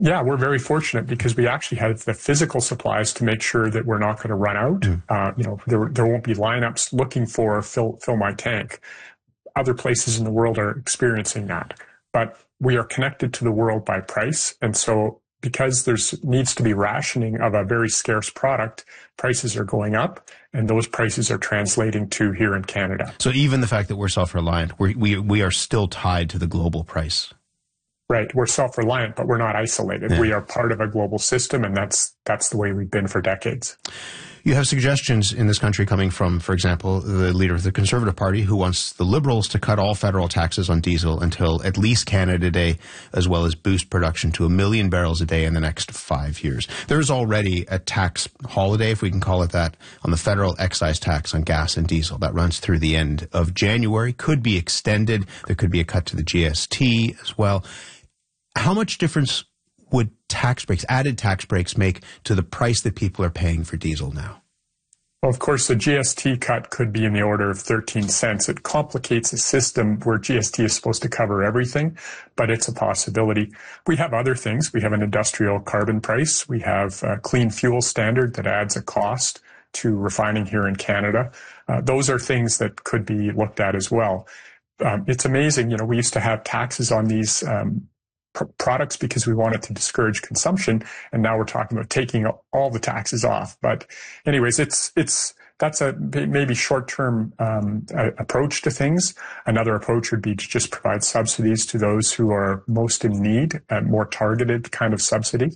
Yeah, we're very fortunate because we actually have the physical supplies to make sure that we're not going to run out. There won't be lineups looking for fill my tank. Other places in the world are experiencing that, but we are connected to the world by price. And so because needs to be rationing of a very scarce product, prices are going up, and those prices are translating to here in Canada. So even the fact that we're self-reliant, we are still tied to the global price. Right. We're self-reliant, but we're not isolated. Yeah. We are part of a global system, and that's the way we've been for decades. You have suggestions in this country coming from, for example, the leader of the Conservative Party, who wants the Liberals to cut all federal taxes on diesel until at least Canada Day, as well as boost production to 1 million barrels a day in the next 5 years. There is already a tax holiday, if we can call it that, on the federal excise tax on gas and diesel. That runs through the end of January, could be extended. There could be a cut to the GST as well. How much difference would added tax breaks make to the price that people are paying for diesel now? Well, of course, the GST cut could be in the order of 13 cents. It complicates a system where GST is supposed to cover everything, but it's a possibility. We have other things. We have an industrial carbon price. We have a clean fuel standard that adds a cost to refining here in Canada. Those are things that could be looked at as well. It's amazing. We used to have taxes on these products because we wanted to discourage consumption, and now we're talking about taking all the taxes off. But anyways, that's a maybe short-term approach to things. Another approach would be to just provide subsidies to those who are most in need, a more targeted kind of subsidy.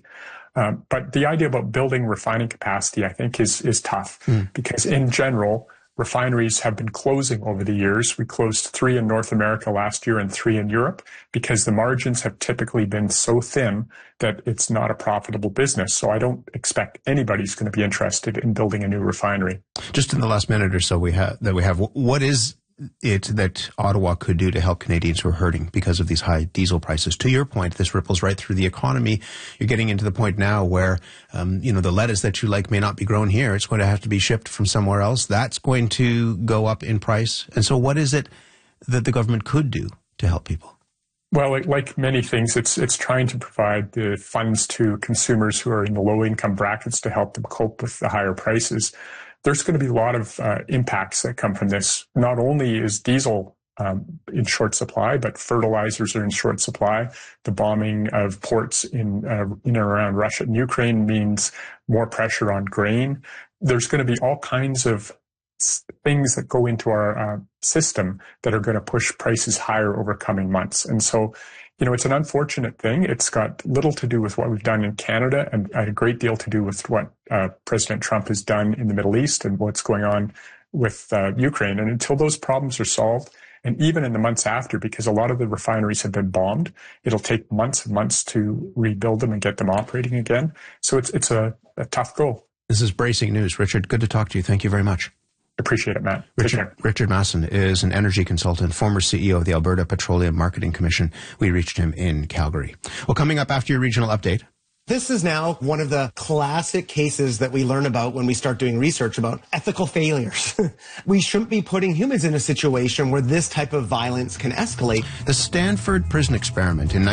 But the idea about building refining capacity, I think, is tough because in general, refineries have been closing over the years. We closed 3 in North America last year and 3 in Europe because the margins have typically been so thin that it's not a profitable business. So I don't expect anybody's going to be interested in building a new refinery. Just in the last minute or so we have, what is it that Ottawa could do to help Canadians who are hurting because of these high diesel prices? To your point, this ripples right through the economy. You're getting into the point now where, the lettuce that you like may not be grown here. It's going to have to be shipped from somewhere else. That's going to go up in price. And so what is it that the government could do to help people? Well, like many things, it's trying to provide the funds to consumers who are in the low-income brackets to help them cope with the higher prices. There's going to be a lot of impacts that come from this. Not only is diesel in short supply, but fertilizers are in short supply. The bombing of ports in and around Russia and Ukraine means more pressure on grain. There's going to be all kinds of things that go into our system that are going to push prices higher over coming months. And so, it's an unfortunate thing. It's got little to do with what we've done in Canada and a great deal to do with what President Trump has done in the Middle East and what's going on with Ukraine. And until those problems are solved, and even in the months after, because a lot of the refineries have been bombed, it'll take months and months to rebuild them and get them operating again. So it's a tough go. This is bracing news. Richard, good to talk to you. Thank you very much. Appreciate it, Matt. Richard Masson is an energy consultant, former CEO of the Alberta Petroleum Marketing Commission. We reached him in Calgary. Well, coming up after your regional update. This is now one of the classic cases that we learn about when we start doing research about ethical failures. We shouldn't be putting humans in a situation where this type of violence can escalate. The Stanford prison experiment in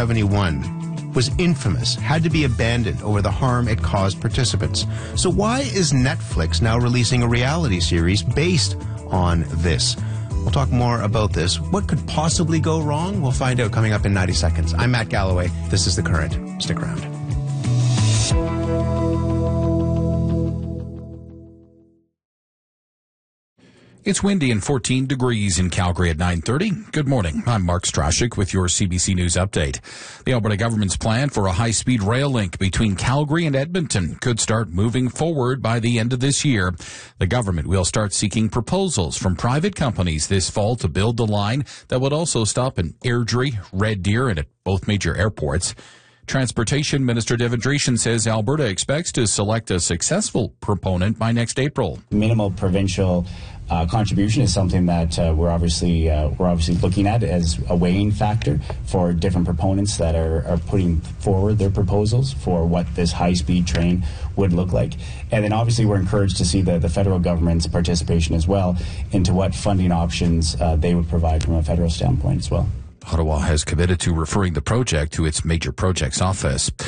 1971 was infamous, had to be abandoned over the harm it caused participants. So why is Netflix now releasing a reality series based on this? We'll talk more about this. What could possibly go wrong? We'll find out coming up in 90 seconds. I'm Matt Galloway. This is The Current. Stick around. It's windy and 14 degrees in Calgary at 9:30. Good morning. I'm Mark Strashik with your CBC News Update. The Alberta government's plan for a high-speed rail link between Calgary and Edmonton could start moving forward by the end of this year. The government will start seeking proposals from private companies this fall to build the line that would also stop in Airdrie, Red Deer, and at both major airports. Transportation Minister Devin Dreeshen says Alberta expects to select a successful proponent by next April. Minimal provincial contribution is something that we're obviously looking at as a weighing factor for different proponents that are putting forward their proposals for what this high-speed train would look like. And then obviously we're encouraged to see the federal government's participation as well into what funding options they would provide from a federal standpoint as well. Ottawa has committed to referring the project to its major projects office.